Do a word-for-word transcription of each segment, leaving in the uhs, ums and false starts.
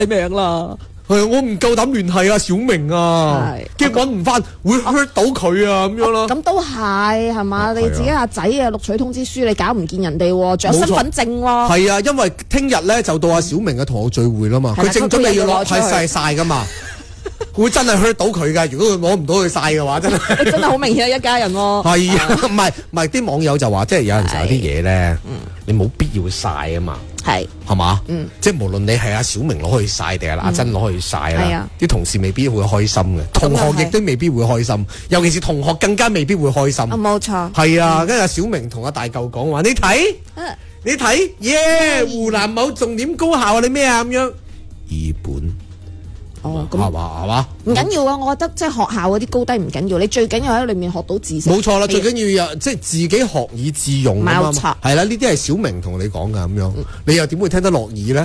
名啦。 係我唔夠膽亂係啊，小明啊，驚揾唔翻，會 hurt 到佢啊咁樣咯。 咁都係係嘛？你自己阿仔啊錄取通知書，你搞唔見人哋喎，仲有身份證喎。 係啊，因為聽日咧就到阿小明嘅同學聚會啦嘛，佢正準備要攞去曬曬噶嘛。會真係 hurt 到佢㗎，如果佢攞唔到佢曬嘅話，真係真係好明顯係一家人喎。 係啊，唔係唔係啲網友就話，即係有陣時有啲嘢咧，你冇必要曬啊嘛。 係係嘛？ 嗯， 即係無論你係阿小明攞去曬定係阿珍攞去曬啦，啲同事未必會開心嘅，同學亦都未必會開心，尤其是同學更加未必會開心。 冇錯。 係啊，跟住阿小明同阿大舅講話：你睇，你睇，耶！湖南某重點高校啊，你咩啊咁樣？二本。 哦，咁係嘛係嘛？ 唔緊要啊！我覺得即係學校嗰啲高低唔緊要，你最緊要喺裏面學到知識。 冇錯啦，最緊要有即係自己學以致用啊嘛。 冇錯， 係啦，呢啲係小明同你講噶咁樣，你又點會聽得落耳咧？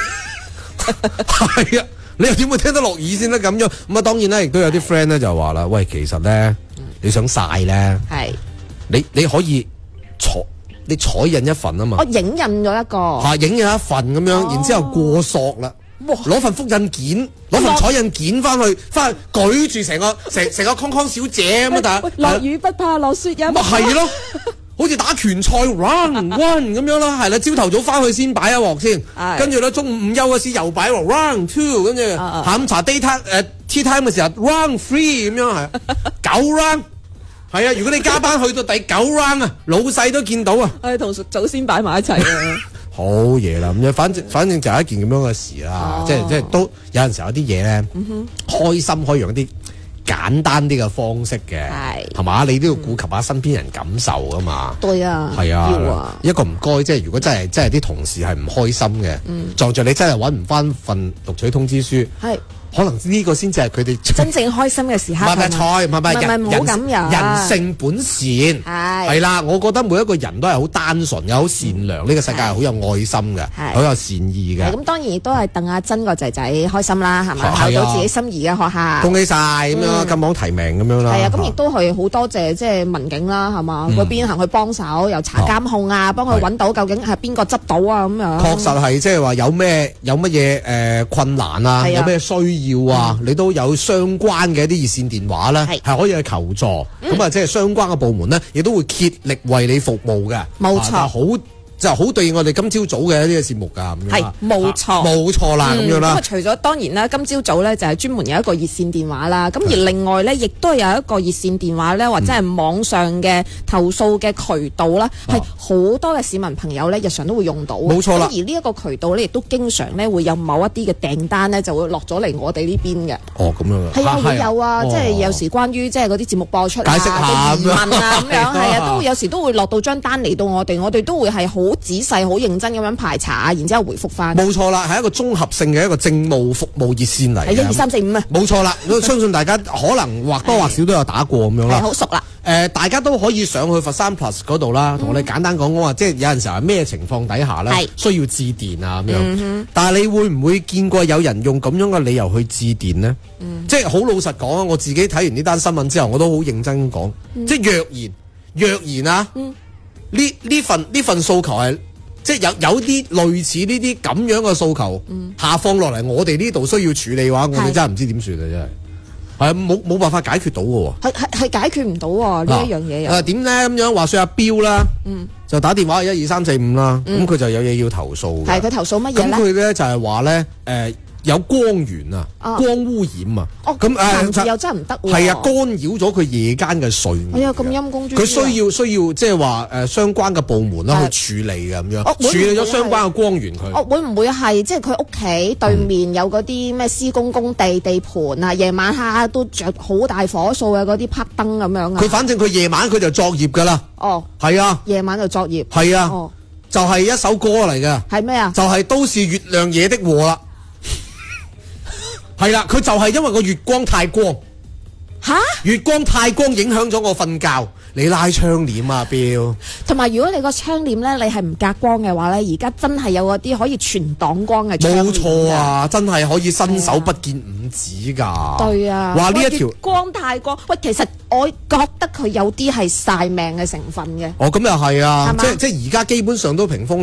係啊，你又點會聽得落耳先得咁樣？咁啊，當然咧，亦都有啲 friend 咧就話啦，喂，其實咧，你想晒咧， 係你你可以坐。你彩印一份啊嘛， 我影印咗一個， 嚇影印一份咁樣， 哦、 然之後過索啦，攞份複印件，攞份彩印件翻去，翻去舉住成個成成個康康小姐咁啊！但係落雨不怕落雪也不怕， 咪係咯，好似打拳賽 run run 咁樣啦，係啦，朝頭早翻去先擺一鑊先，跟住咧中午午休嗰時又擺鑊 run two，跟住下午茶 day time 誒 tea time 嘅時候 run three 咁樣係九 round。係啊，如果你加班去到第九 round 啊，老細都見到啊， 係同祖先擺埋一齊啊， 好嘢啦，咁樣反正反正就係一件咁樣嘅事啦，哦、即係即係都有陣時候有啲嘢咧，嗯、哼開心可以用一啲簡單啲嘅方式嘅，係係嘛，你都要顧及下身邊人感受噶嘛， 對啊， 係啊， 要啊， 一個唔該，即係如果真係真係啲同事係唔開心嘅，嗯、撞着你真係揾唔翻份錄取通知書，係。可能呢個先至係佢哋真正開心嘅時刻。 唔係菜，唔係唔係人人人性本善係係啦，我覺得每一個人都係好單純又好善良，呢個世界係好有愛心嘅，好有善意嘅。 咁當然亦都係鄧阿珍個仔仔開心啦，係咪？考到自己心儀嘅學校， 恭喜晒咁樣金榜題名咁樣啦。 係啊，咁亦都係好多謝即係民警啦，係嘛？嗰邊行去幫手，又查監控啊，幫佢揾到究竟係邊個執到啊咁樣。確實係即係話有咩有乜嘢誒困難啊，有咩需要。要啊！嗯、你都有相關嘅一啲熱線電話咧，係係可以去求助。咁啊、嗯，即係相關嘅部門咧，亦都會竭力為你服務嘅。冇錯，好、啊。就好對應我哋今朝早嘅一啲嘅節目㗎，咁樣係冇錯，冇錯啦，咁樣啦。咁啊，除咗當然啦，今朝早咧就係專門有一個熱線電話啦。咁而另外咧，亦都有一個熱線電話咧，或者係網上嘅投訴嘅渠道啦，係好多嘅市民朋友咧，日常都會用到。冇錯啦。而呢一個渠道咧，亦都經常咧會有某一啲嘅訂單咧，就會落咗嚟我哋呢邊嘅。哦，咁樣係啊，會有啊，即係有時關於即係嗰啲節目播出啊、嘅疑問啊咁樣，係啊，都有時都會落到張單嚟到我哋，我哋都會係好仔細、好認真咁樣排查，然之後回覆翻。冇錯啦，係一個綜合性嘅一個政務服務熱線嚟。係一二三四五啊！冇錯啦，我相信大家可能或多或少都有打過咁樣啦。係好熟啦。誒、呃，大家都可以上去佛山 Plus 嗰度啦，同、嗯、我哋簡單講講話，即係有陣時候係咩情況底下咧，需要致電啊咁樣。嗯、哼但係你會唔會見過有人用咁樣嘅理由去致電呢？嗯、即係好老實講啊，我自己睇完呢單新聞之後，我都好認真講，嗯、即係若然若然啊，呢呢、嗯、份呢份訴求係。即係有有啲類似呢啲咁樣嘅訴求、嗯、下放落嚟，我哋呢度需要處理嘅話，我哋真係唔知點算啊！真係係冇冇辦法解決到嘅喎，係係係解決唔到喎呢一樣嘢。誒點咧咁樣話説阿彪啦，嗯、就打電話一二三四五啦，咁佢、嗯、就有嘢要投訴嘅。係佢投訴乜嘢咧？咁佢咧就係話咧誒。呃有光源啊，光污染啊，咁誒又真係唔得喎。係啊，干擾咗佢夜間嘅睡眠。哎呀，咁陰公豬！佢需要需要即係話誒相關嘅部門啦去處理嘅咁樣，處理咗相關嘅光源佢。哦，會唔會係即係佢屋企對面有嗰啲咩施工工地地盤啊？夜晚黑都着好大火數嘅嗰啲拍燈咁樣啊？佢反正佢夜晚佢就作業㗎啦。哦，係啊，夜晚就作業。係啊，哦，就係一首歌嚟嘅。係咩啊？就係都是月亮惹的禍啦。係啦，佢就係因為個月光太光，吓哈月光太光影響咗我瞓覺。你拉窗簾啊，標。同埋，如果你個窗簾咧，你係唔隔光嘅話咧，而家真係有嗰啲可以全擋光嘅窗簾。冇錯啊，真係可以伸手不見五指噶。對啊，話呢一條光太光，喂，其實我覺得佢有啲係曬命嘅成分嘅。哦，咁又係啊，吧即係即係而家基本上都屏風樓。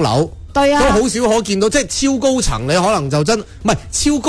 對啊， 都好少可見到，即係超高層你可能就真唔係超高。